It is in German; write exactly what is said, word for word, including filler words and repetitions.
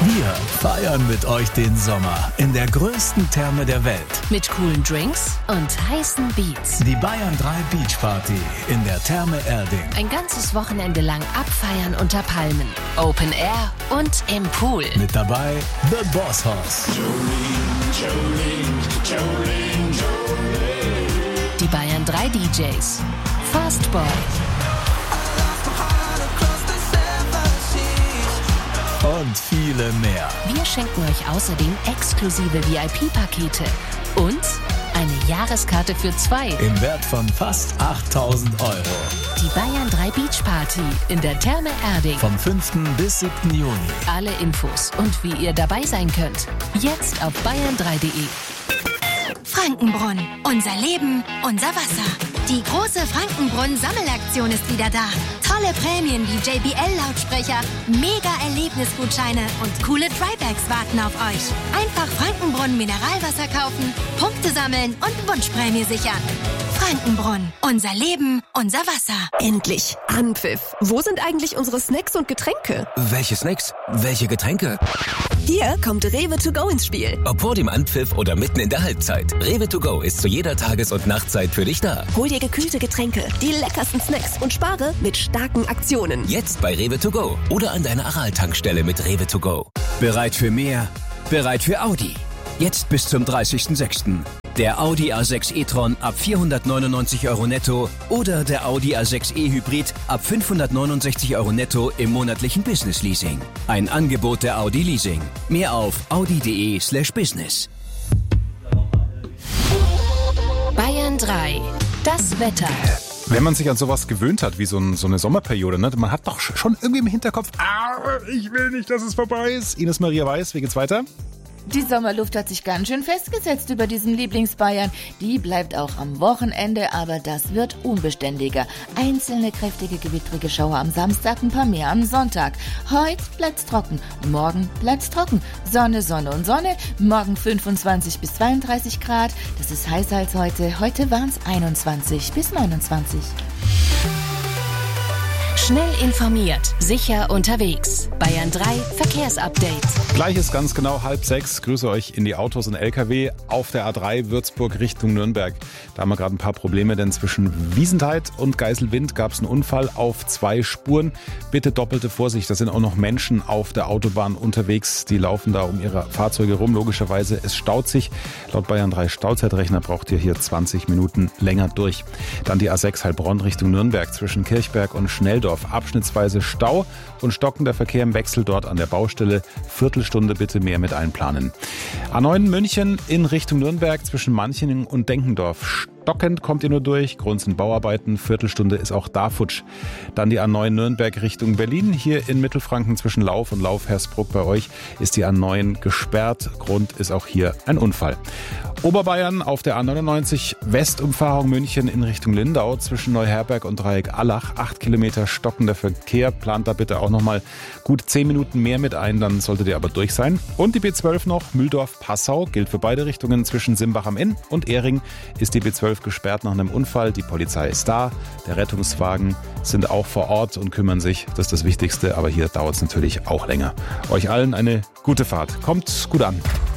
Wir feiern mit euch den Sommer in der größten Therme der Welt. Mit coolen Drinks und heißen Beats. Die Bayern drei Beach Party in der Therme Erding. Ein ganzes Wochenende lang abfeiern unter Palmen, Open Air und im Pool. Mit dabei The Boss Hoss. Jolene, Jolene, Jolene, Jolene. Die Bayern drei D Js. Fastboy. Und viele mehr. Wir schenken euch außerdem exklusive V I P-Pakete und eine Jahreskarte für zwei. Im Wert von fast achttausend Euro. Die Bayern drei Beach Party in der Therme Erding. Vom fünften bis siebten Juni. Alle Infos und wie ihr dabei sein könnt, jetzt auf bayern drei punkt de. Frankenbrunn. Unser Leben, unser Wasser. Die große Frankenbrunn-Sammelaktion ist wieder da. Tolle Prämien wie J B L-Lautsprecher, Mega-Erlebnisgutscheine und coole Drybags warten auf euch. Einfach Frankenbrunn Mineralwasser kaufen, Punkte sammeln und Wunschprämie sichern. Frankenbrunn. Unser Leben, unser Wasser. Endlich. Anpfiff. Wo sind eigentlich unsere Snacks und Getränke? Welche Snacks? Welche Getränke? Hier kommt Rewe to go ins Spiel. Ob vor dem Anpfiff oder mitten in der Halbzeit. Rewe to go ist zu jeder Tages- und Nachtzeit für dich da. Hol dir gekühlte Getränke, die leckersten Snacks und spare mit starken Aktionen. Jetzt bei Rewe to go oder an deiner Aral-Tankstelle mit Rewe to go. Bereit für mehr? Bereit für Audi. Jetzt bis zum dreißigsten sechsten Der Audi A sechs e-tron ab vierhundertneunundneunzig Euro netto oder der Audi A sechs e Hybrid ab fünfhundertneunundsechzig Euro netto im monatlichen Business Leasing. Ein Angebot der Audi Leasing. Mehr auf audi.de slash business. Bayern drei. Das Wetter. Wenn man sich an sowas gewöhnt hat, wie so, ein, so eine Sommerperiode, ne? Man hat doch schon irgendwie im Hinterkopf, ah, ich will nicht, dass es vorbei ist. Ines Maria Weiß, wie geht's weiter? Die Sommerluft hat sich ganz schön festgesetzt über diesen Lieblingsbayern. Die bleibt auch am Wochenende, aber das wird unbeständiger. Einzelne kräftige gewittrige Schauer am Samstag, ein paar mehr am Sonntag. Heute bleibt's trocken, morgen bleibt's trocken. Sonne, Sonne und Sonne. Morgen fünfundzwanzig bis zweiunddreißig Grad. Das ist heißer als heute. Heute waren's einundzwanzig bis neunundzwanzig. Schnell informiert, sicher unterwegs. Bayern drei Verkehrsupdate. Gleich ist ganz genau halb sechs. Grüße euch in die Autos und L K W auf der A drei Würzburg Richtung Nürnberg. Da haben wir gerade ein paar Probleme, denn zwischen Wiesentheit und Geiselwind gab es einen Unfall auf zwei Spuren. Bitte doppelte Vorsicht, da sind auch noch Menschen auf der Autobahn unterwegs. Die laufen da um ihre Fahrzeuge rum. Logischerweise, es staut sich. Laut Bayern drei Stauzeitrechner braucht ihr hier zwanzig Minuten länger durch. Dann die A sechs Heilbronn Richtung Nürnberg zwischen Kirchberg und Schnelldorf. Abschnittsweise Stau und stockender Verkehr im Wechsel dort an der Baustelle. Viertelstunde bitte mehr mit einplanen. A neun München in Richtung Nürnberg zwischen Manching und Denkendorf. Stockend kommt ihr nur durch. Grund sind Bauarbeiten. Viertelstunde ist auch da futsch. Dann die A neun Nürnberg Richtung Berlin. Hier in Mittelfranken zwischen Lauf und Lauf-Hersbruck bei euch ist die A neun gesperrt. Grund ist auch hier ein Unfall. Oberbayern auf der A neunundneunzig Westumfahrung München in Richtung Lindau zwischen Neuherberg und Dreieck Allach. Acht Kilometer stockender Verkehr. Plant da bitte auch nochmal gut zehn Minuten mehr mit ein, dann solltet ihr aber durch sein. Und die B zwölf noch, Mühldorf-Passau, gilt für beide Richtungen. Zwischen Simbach am Inn und Ehring ist die B zwölf gesperrt nach einem Unfall. Die Polizei ist da. Der Rettungswagen sind auch vor Ort und kümmern sich. Das ist das Wichtigste, aber hier dauert es natürlich auch länger. Euch allen eine gute Fahrt. Kommt gut an.